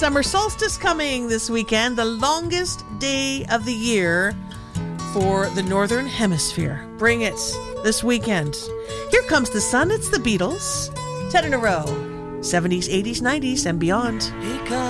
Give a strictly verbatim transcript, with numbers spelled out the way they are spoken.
summer solstice coming this weekend, the longest day of the year for the Northern Hemisphere. Bring it this weekend. Here comes the sun. It's the Beatles. ten in a row. seventies, eighties, nineties, and beyond. Here comes